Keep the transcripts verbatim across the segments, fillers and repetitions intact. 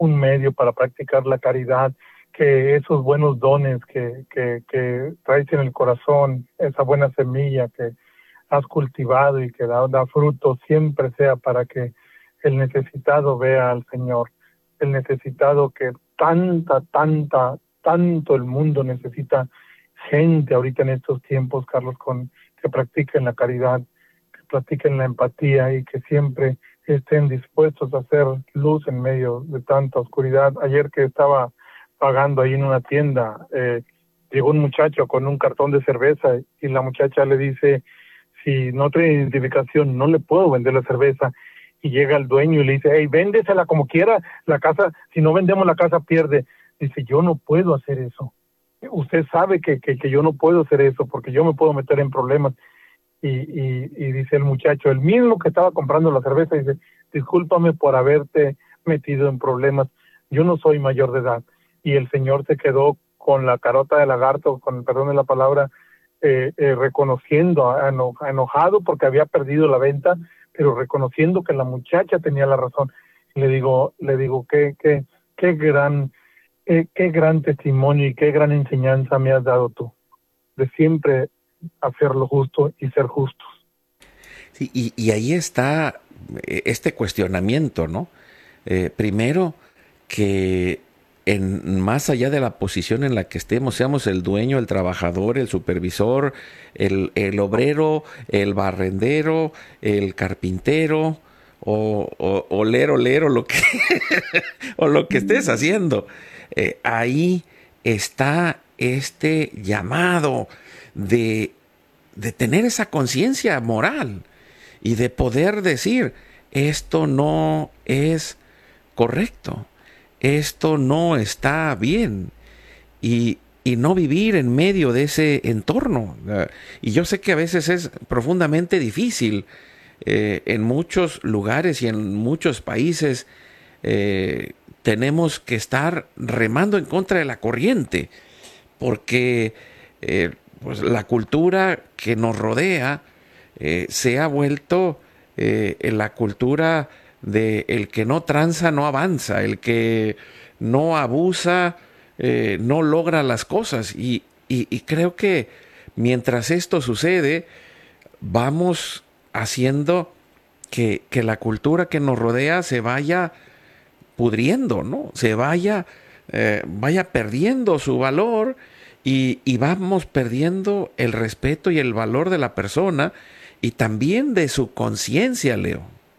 un medio para practicar la caridad, que esos buenos dones que, que, que traes en el corazón, esa buena semilla que has cultivado y que da, da fruto, siempre sea para que el necesitado vea al Señor, el necesitado que tanta, tanta, tanto el mundo necesita gente ahorita en estos tiempos, Carlos, con que practiquen la caridad, que practiquen la empatía y que siempre estén dispuestos a hacer luz en medio de tanta oscuridad. Ayer que estaba pagando ahí en una tienda, eh, llegó un muchacho con un cartón de cerveza y la muchacha le dice, si no trae identificación, no le puedo vender la cerveza. Y llega el dueño y le dice, hey, véndesela como quiera, la casa, si no vendemos la casa pierde. Dice, yo no puedo hacer eso. Usted sabe que, que, que yo no puedo hacer eso porque yo me puedo meter en problemas. Y, y, y dice el muchacho, el mismo que estaba comprando la cerveza, dice, discúlpame por haberte metido en problemas, yo no soy mayor de edad. Y el señor se quedó con la carota de lagarto, con el perdón de la palabra, eh, eh, reconociendo, eno, enojado porque había perdido la venta, pero reconociendo que la muchacha tenía la razón. Y le digo, le digo, qué, qué, qué gran, qué, qué gran testimonio y qué gran enseñanza me has dado tú, de siempre hacer lo justo y ser justos. Sí, y, y ahí está eh, este cuestionamiento, ¿no? Eh, primero, que en, más allá de la posición en la que estemos, seamos el dueño, el trabajador, el supervisor, el, el obrero, el barrendero, el carpintero, o, o, o leer, o leer, o lo que, o lo que estés haciendo, eh, ahí está este llamado de, de tener esa conciencia moral y de poder decir, esto no es correcto, esto no está bien, y, y no vivir en medio de ese entorno. Y yo sé que a veces es profundamente difícil. Eh, en muchos lugares y en muchos países eh, tenemos que estar remando en contra de la corriente, porque eh, pues la cultura que nos rodea eh, se ha vuelto eh, en la cultura de el que no tranza no avanza, el que no abusa eh, no logra las cosas, y, y, y creo que mientras esto sucede vamos haciendo que, que la cultura que nos rodea se vaya pudriendo, ¿no? Se vaya, eh, vaya perdiendo su valor, y, y vamos perdiendo el respeto y el valor de la persona y también de su conciencia, Leo.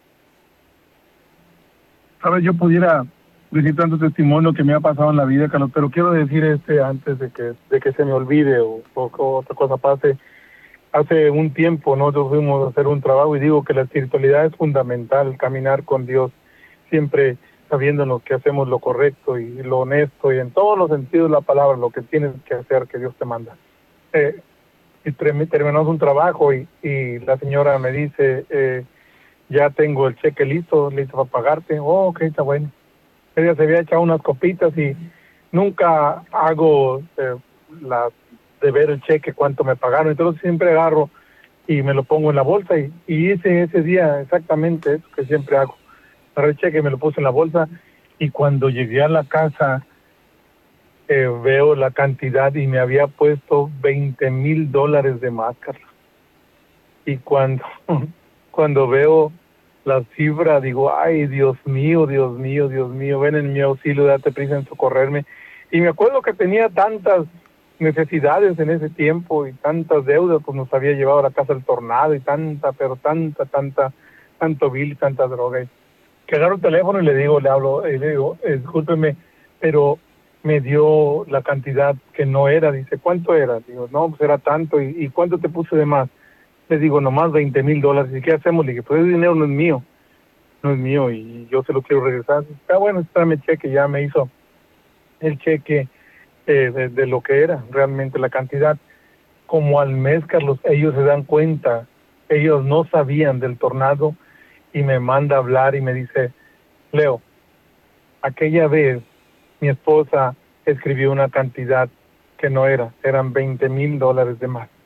Sabes, yo pudiera decir tanto testimonio que me ha pasado en la vida, Carlos, pero quiero decir este antes de que, de que se me olvide o, o, o otra cosa pase. Hace un tiempo nosotros fuimos a hacer un trabajo y digo que la espiritualidad es fundamental, caminar con Dios, siempre sabiéndonos que hacemos lo correcto y lo honesto y en todos los sentidos de la palabra, lo que tienes que hacer, que Dios te manda. Eh, y terminamos un trabajo y, y la señora me dice, eh, ya tengo el cheque listo, listo para pagarte. Oh, ok, está bueno. Ella se había echado unas copitas y nunca hago eh, la de ver el cheque, cuánto me pagaron. Entonces siempre agarro y me lo pongo en la bolsa y, y hice ese día exactamente eso que siempre hago. Agarré el cheque, me lo puse en la bolsa y cuando llegué a la casa eh, veo la cantidad y me había puesto veinte mil dólares de máscara. Y cuando, cuando veo la cifra, digo, ay, Dios mío, Dios mío, Dios mío, ven en mi auxilio, date prisa en socorrerme. Y me acuerdo que tenía tantas necesidades en ese tiempo y tantas deudas, pues nos había llevado a la casa el tornado y tanta, pero tanta, tanta, tanto bill y tanta droga. Y que agarro el teléfono y le digo, le hablo, y le digo, eh, discúlpeme, pero me dio la cantidad que no era. Dice, ¿cuánto era? Digo, no, pues era tanto. ¿Y, y cuánto te puse de más? Le digo, nomás veinte mil dólares. ¿Y qué hacemos? Le dije, pues ese dinero no es mío, no es mío y yo se lo quiero regresar. Ah, bueno, espérame el cheque, ya me hizo el cheque eh, de, de lo que era realmente la cantidad. Como al mes, Carlos, ellos se dan cuenta, ellos no sabían del tornado y me manda a hablar y me dice, Leo, aquella vez mi esposa escribió una cantidad que no era, eran veinte mil dólares de más.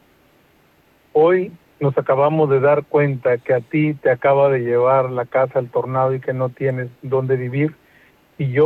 Hoy nos acabamos de dar cuenta que a ti te acaba de llevar la casa al tornado y que no tienes dónde vivir, y yo